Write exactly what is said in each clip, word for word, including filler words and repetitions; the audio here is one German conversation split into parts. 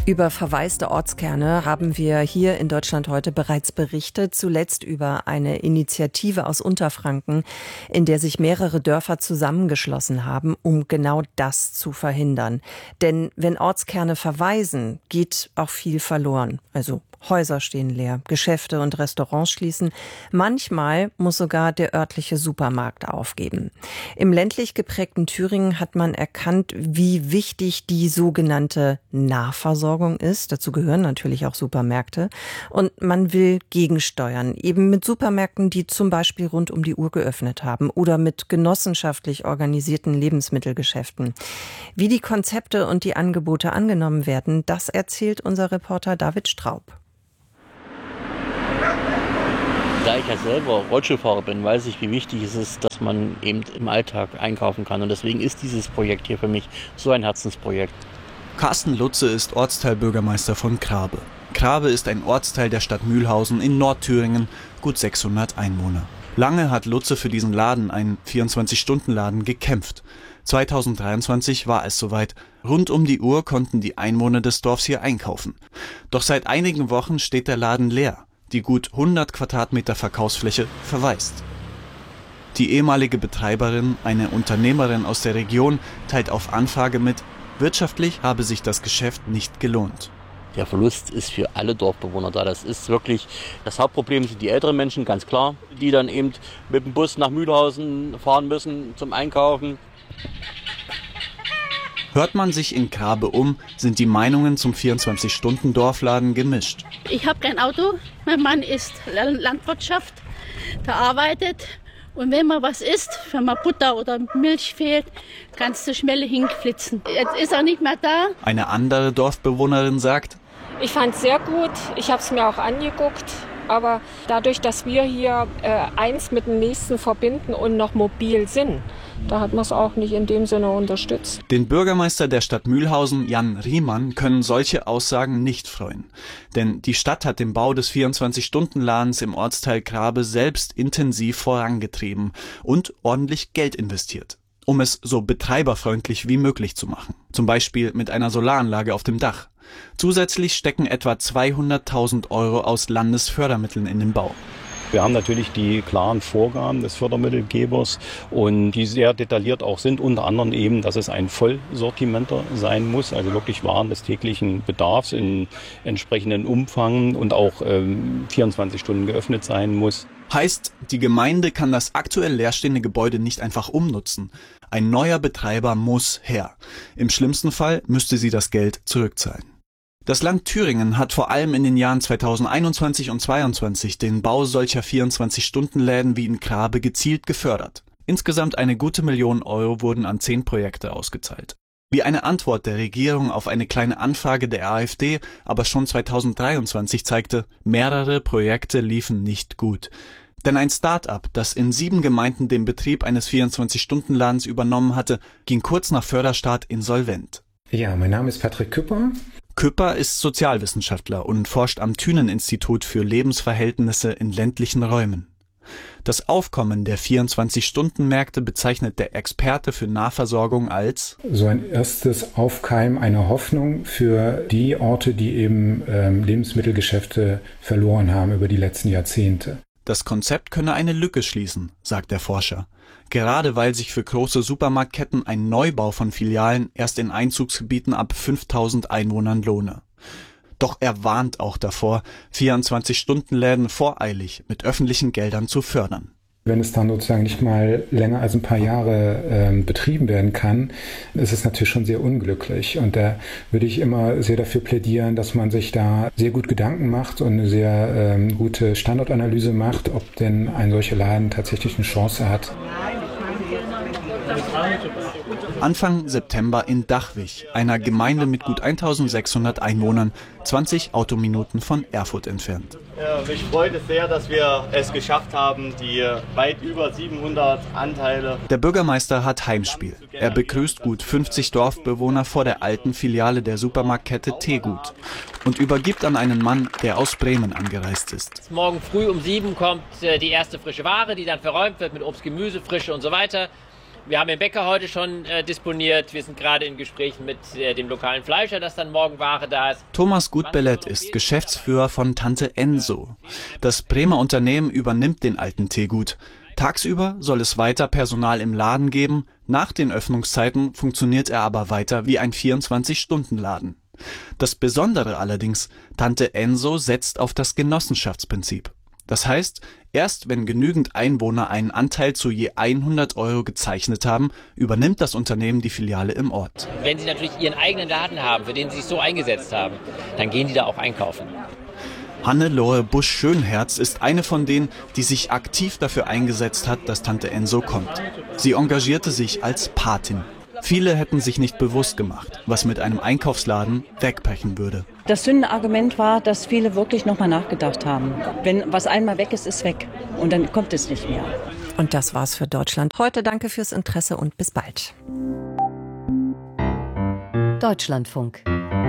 Über verwaiste Ortskerne haben wir hier in Deutschland heute bereits berichtet, zuletzt über eine Initiative aus Unterfranken, in der sich mehrere Dörfer zusammengeschlossen haben, um genau das zu verhindern. Denn wenn Ortskerne verwaisen, geht auch viel verloren. Also Häuser stehen leer, Geschäfte und Restaurants schließen. Manchmal muss sogar der örtliche Supermarkt aufgeben. Im ländlich geprägten Thüringen hat man erkannt, wie wichtig die sogenannte Nahversorgung ist. Dazu gehören natürlich auch Supermärkte. Und man will gegensteuern, eben mit Supermärkten, die zum Beispiel rund um die Uhr geöffnet haben oder mit genossenschaftlich organisierten Lebensmittelgeschäften. Wie die Konzepte und die Angebote angenommen werden, das erzählt unser Reporter David Straub. Da ich ja selber Rollstuhlfahrer bin, weiß ich, wie wichtig es ist, dass man eben im Alltag einkaufen kann. Und deswegen ist dieses Projekt hier für mich so ein Herzensprojekt. Carsten Lutze ist Ortsteilbürgermeister von Krabe. Krabe ist ein Ortsteil der Stadt Mühlhausen in Nordthüringen, gut sechshundert Einwohner. Lange hat Lutze für diesen Laden, einen vierundzwanzig-Stunden-Laden, gekämpft. zweitausenddreiundzwanzig war es soweit. Rund um die Uhr konnten die Einwohner des Dorfs hier einkaufen. Doch seit einigen Wochen steht der Laden leer. Die gut hundert Quadratmeter Verkaufsfläche verwaist. Die ehemalige Betreiberin, eine Unternehmerin aus der Region, teilt auf Anfrage mit, wirtschaftlich habe sich das Geschäft nicht gelohnt. Der Verlust ist für alle Dorfbewohner da. Das ist wirklich, das Hauptproblem sind die älteren Menschen, ganz klar, die dann eben mit dem Bus nach Mühlhausen fahren müssen zum Einkaufen. Hört man sich in Krabe um, sind die Meinungen zum vierundzwanzig-Stunden-Dorfladen gemischt. Ich habe kein Auto, mein Mann ist Landwirtschaft, der arbeitet. Und wenn mal was isst, wenn mal Butter oder Milch fehlt, kannst du schnell hinflitzen. Jetzt ist er nicht mehr da. Eine andere Dorfbewohnerin sagt: Ich fand es sehr gut, ich habe es mir auch angeguckt. Aber dadurch, dass wir hier äh, eins mit dem nächsten verbinden und noch mobil sind, da hat man es auch nicht in dem Sinne unterstützt. Den Bürgermeister der Stadt Mühlhausen, Jan Riemann, können solche Aussagen nicht freuen. Denn die Stadt hat den Bau des vierundzwanzig-Stunden-Ladens im Ortsteil Krabe selbst intensiv vorangetrieben und ordentlich Geld investiert, um es so betreiberfreundlich wie möglich zu machen. Zum Beispiel mit einer Solaranlage auf dem Dach. Zusätzlich stecken etwa zweihunderttausend Euro aus Landesfördermitteln in den Bau. Wir haben natürlich die klaren Vorgaben des Fördermittelgebers und die sehr detailliert auch sind, unter anderem eben, dass es ein Vollsortimenter sein muss, also wirklich Waren des täglichen Bedarfs in entsprechendem Umfang und auch ähm, vierundzwanzig Stunden geöffnet sein muss. Heißt, die Gemeinde kann das aktuell leerstehende Gebäude nicht einfach umnutzen. Ein neuer Betreiber muss her. Im schlimmsten Fall müsste sie das Geld zurückzahlen. Das Land Thüringen hat vor allem in den Jahren zweitausendeinundzwanzig und zweitausendzweiundzwanzig den Bau solcher vierundzwanzig-Stunden-Läden wie in Krabe gezielt gefördert. Insgesamt eine gute Million Euro wurden an zehn Projekte ausgezahlt. Wie eine Antwort der Regierung auf eine kleine Anfrage der AfD aber schon zweitausenddreiundzwanzig zeigte, mehrere Projekte liefen nicht gut. Denn ein Start-up, das in sieben Gemeinden den Betrieb eines vierundzwanzig-Stunden-Ladens übernommen hatte, ging kurz nach Förderstart insolvent. Ja, mein Name ist Patrick Küpper. Küpper ist Sozialwissenschaftler und forscht am Thünen-Institut für Lebensverhältnisse in ländlichen Räumen. Das Aufkommen der vierundzwanzig-Stunden-Märkte bezeichnet der Experte für Nahversorgung als so ein erstes Aufkeimen einer Hoffnung für die Orte, die eben ähm, Lebensmittelgeschäfte verloren haben über die letzten Jahrzehnte. Das Konzept könne eine Lücke schließen, sagt der Forscher. Gerade weil sich für große Supermarktketten ein Neubau von Filialen erst in Einzugsgebieten ab fünftausend Einwohnern lohne. Doch er warnt auch davor, vierundzwanzig-Stunden-Läden voreilig mit öffentlichen Geldern zu fördern. Wenn es dann sozusagen nicht mal länger als ein paar Jahre ähm, betrieben werden kann, ist es natürlich schon sehr unglücklich. Und da würde ich immer sehr dafür plädieren, dass man sich da sehr gut Gedanken macht und eine sehr ähm, gute Standortanalyse macht, ob denn ein solcher Laden tatsächlich eine Chance hat. Anfang September in Dachwig, einer Gemeinde mit gut eintausendsechshundert Einwohnern, zwanzig Autominuten von Erfurt entfernt. Ja, mich freut es sehr, dass wir es geschafft haben, die weit über siebenhundert Anteile. Der Bürgermeister hat Heimspiel. Er begrüßt gut fünfzig Dorfbewohner vor der alten Filiale der Supermarktkette Tegut und übergibt an einen Mann, der aus Bremen angereist ist. Morgen früh um sieben kommt die erste frische Ware, die dann verräumt wird mit Obst, Gemüse, Frische und so weiter. Wir haben den Bäcker heute schon äh, disponiert. Wir sind gerade in Gesprächen mit äh, dem lokalen Fleischer, dass dann morgen Ware da ist. Thomas Gutbellet ist Geschäftsführer von Tante Enso. Das Bremer Unternehmen übernimmt den alten Teegut. Tagsüber soll es weiter Personal im Laden geben. Nach den Öffnungszeiten funktioniert er aber weiter wie ein vierundzwanzig-Stunden-Laden. Das Besondere allerdings, Tante Enso setzt auf das Genossenschaftsprinzip. Das heißt, erst wenn genügend Einwohner einen Anteil zu je hundert Euro gezeichnet haben, übernimmt das Unternehmen die Filiale im Ort. Wenn Sie natürlich Ihren eigenen Laden haben, für den Sie sich so eingesetzt haben, dann gehen die da auch einkaufen. Hannelore Busch-Schönherz ist eine von denen, die sich aktiv dafür eingesetzt hat, dass Tante Enso kommt. Sie engagierte sich als Patin. Viele hätten sich nicht bewusst gemacht, was mit einem Einkaufsladen wegbrechen würde. Das Sündenargument war, dass viele wirklich nochmal nachgedacht haben. Wenn was einmal weg ist, ist weg. Und dann kommt es nicht mehr. Und das war's für Deutschland heute. Danke fürs Interesse und bis bald. Deutschlandfunk.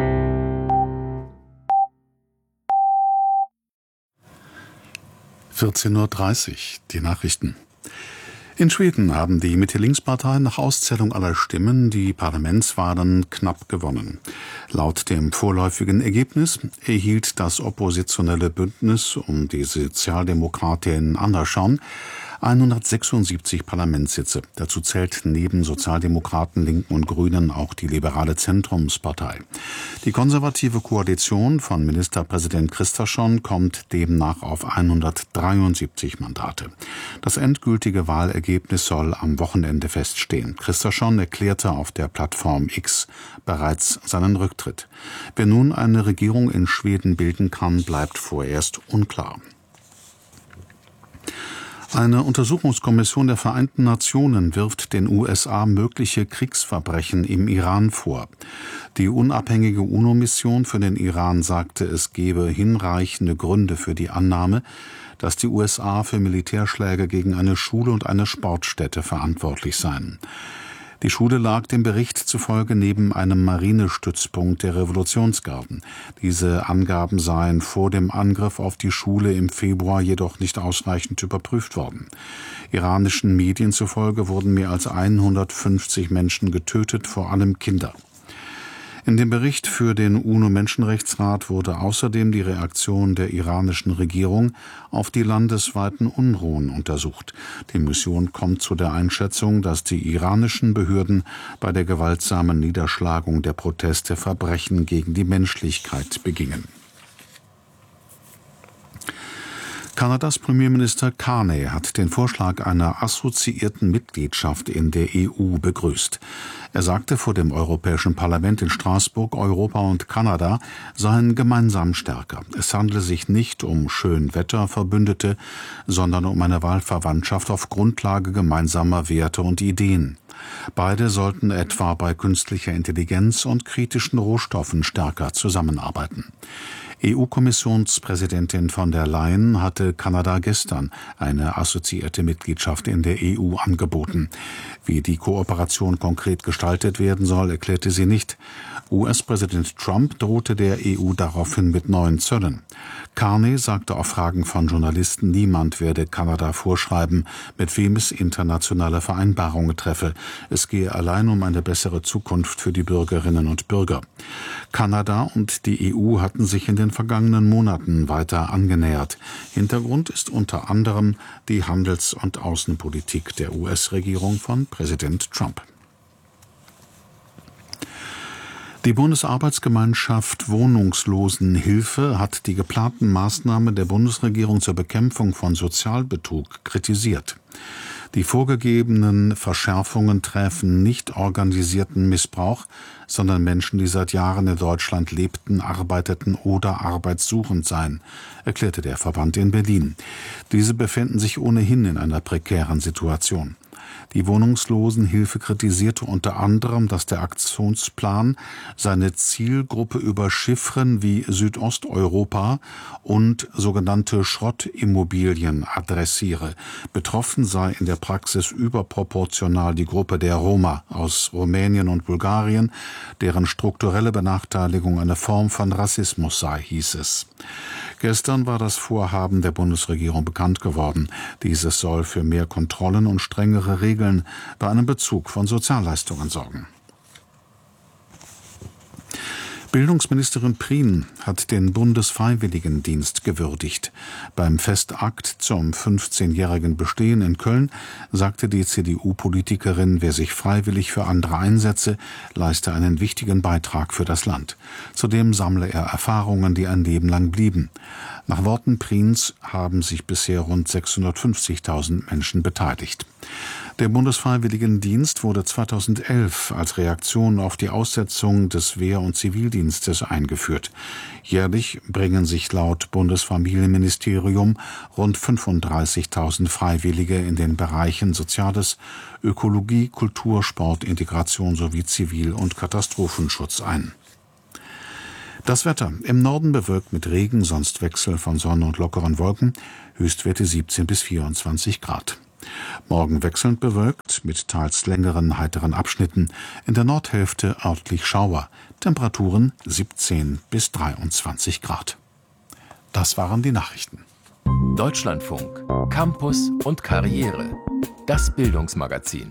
vierzehn Uhr dreißig, die Nachrichten. In Schweden haben die Mitte-Links-Parteien nach Auszählung aller Stimmen die Parlamentswahlen knapp gewonnen. Laut dem vorläufigen Ergebnis erhielt das oppositionelle Bündnis um die Sozialdemokratin Andersson hundertsechsundsiebzig Parlamentssitze. Dazu zählt neben Sozialdemokraten, Linken und Grünen auch die liberale Zentrumspartei. Die konservative Koalition von Ministerpräsident Kristersson kommt demnach auf hundertdreiundsiebzig Mandate. Das endgültige Wahlergebnis soll am Wochenende feststehen. Kristersson erklärte auf der Plattform X bereits seinen Rücktritt. Wer nun eine Regierung in Schweden bilden kann, bleibt vorerst unklar. Eine Untersuchungskommission der Vereinten Nationen wirft den U S A mögliche Kriegsverbrechen im Iran vor. Die unabhängige UNO-Mission für den Iran sagte, es gebe hinreichende Gründe für die Annahme, dass die U S A für Militärschläge gegen eine Schule und eine Sportstätte verantwortlich seien. Die Schule lag dem Bericht zufolge neben einem Marinestützpunkt der Revolutionsgarden. Diese Angaben seien vor dem Angriff auf die Schule im Februar jedoch nicht ausreichend überprüft worden. Iranischen Medien zufolge wurden mehr als hundertfünfzig Menschen getötet, vor allem Kinder. In dem Bericht für den UNO-Menschenrechtsrat wurde außerdem die Reaktion der iranischen Regierung auf die landesweiten Unruhen untersucht. Die Mission kommt zu der Einschätzung, dass die iranischen Behörden bei der gewaltsamen Niederschlagung der Proteste Verbrechen gegen die Menschlichkeit begingen. Kanadas Premierminister Carney hat den Vorschlag einer assoziierten Mitgliedschaft in der E U begrüßt. Er sagte vor dem Europäischen Parlament in Straßburg, Europa und Kanada seien gemeinsam stärker. Es handle sich nicht um Schönwetterverbündete, sondern um eine Wahlverwandtschaft auf Grundlage gemeinsamer Werte und Ideen. Beide sollten etwa bei künstlicher Intelligenz und kritischen Rohstoffen stärker zusammenarbeiten. E U-Kommissionspräsidentin von der Leyen hatte Kanada gestern eine assoziierte Mitgliedschaft in der E U angeboten. Wie die Kooperation konkret gestaltet werden soll, erklärte sie nicht. U S-Präsident Trump drohte der E U daraufhin mit neuen Zöllen. Carney sagte auf Fragen von Journalisten, niemand werde Kanada vorschreiben, mit wem es internationale Vereinbarungen treffe. Es gehe allein um eine bessere Zukunft für die Bürgerinnen und Bürger. Kanada und die E U hatten sich in den vergangenen Monaten weiter angenähert. Hintergrund ist unter anderem die Handels- und Außenpolitik der U S-Regierung von Präsident Trump. Die Bundesarbeitsgemeinschaft Wohnungslosenhilfe hat die geplanten Maßnahmen der Bundesregierung zur Bekämpfung von Sozialbetrug kritisiert. Die vorgegebenen Verschärfungen treffen nicht organisierten Missbrauch, sondern Menschen, die seit Jahren in Deutschland lebten, arbeiteten oder arbeitssuchend seien, erklärte der Verband in Berlin. Diese befinden sich ohnehin in einer prekären Situation. Die Wohnungslosenhilfe kritisierte unter anderem, dass der Aktionsplan seine Zielgruppe über Chiffren wie Südosteuropa und sogenannte Schrottimmobilien adressiere. Betroffen sei in der Praxis überproportional die Gruppe der Roma aus Rumänien und Bulgarien, deren strukturelle Benachteiligung eine Form von Rassismus sei, hieß es. Gestern war das Vorhaben der Bundesregierung bekannt geworden. Dieses soll für mehr Kontrollen und strengere Regeln bei einem Bezug von Sozialleistungen sorgen. Bildungsministerin Prien hat den Bundesfreiwilligendienst gewürdigt. Beim Festakt zum fünfzehnjährigen Bestehen in Köln sagte die C D U-Politikerin, wer sich freiwillig für andere einsetze, leiste einen wichtigen Beitrag für das Land. Zudem sammle er Erfahrungen, die ein Leben lang blieben. Nach Worten Priens haben sich bisher rund sechshundertfünfzigtausend Menschen beteiligt. Der Bundesfreiwilligendienst wurde zweitausendelf als Reaktion auf die Aussetzung des Wehr- und Zivildienstes eingeführt. Jährlich bringen sich laut Bundesfamilienministerium rund fünfunddreißigtausend Freiwillige in den Bereichen Soziales, Ökologie, Kultur, Sport, Integration sowie Zivil- und Katastrophenschutz ein. Das Wetter. Im Norden bewölkt mit Regen, sonst Wechsel von Sonne und lockeren Wolken. Höchstwerte siebzehn bis vierundzwanzig Grad. Morgen wechselnd bewölkt mit teils längeren, heiteren Abschnitten. In der Nordhälfte örtlich Schauer. Temperaturen siebzehn bis dreiundzwanzig Grad. Das waren die Nachrichten. Deutschlandfunk. Campus und Karriere. Das Bildungsmagazin.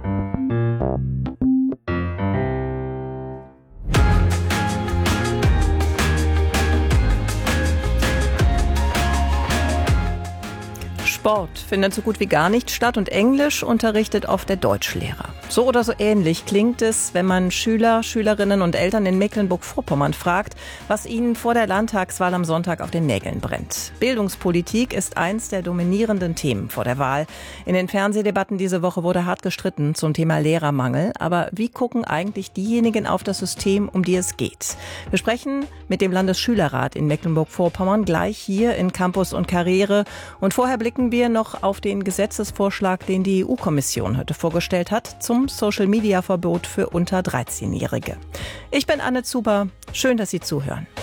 Sport findet so gut wie gar nicht statt und Englisch unterrichtet oft der Deutschlehrer. So oder so ähnlich klingt es, wenn man Schüler, Schülerinnen und Eltern in Mecklenburg-Vorpommern fragt, was ihnen vor der Landtagswahl am Sonntag auf den Nägeln brennt. Bildungspolitik ist eins der dominierenden Themen vor der Wahl. In den Fernsehdebatten diese Woche wurde hart gestritten zum Thema Lehrermangel. Aber wie gucken eigentlich diejenigen auf das System, um die es geht? Wir sprechen mit dem Landesschülerrat in Mecklenburg-Vorpommern gleich hier in Campus und Karriere. Und vorher blicken wir noch auf den Gesetzesvorschlag, den die E U-Kommission heute vorgestellt hat, zum Social-Media-Verbot für unter dreizehnjährige. Ich bin Anne Zuber. Schön, dass Sie zuhören.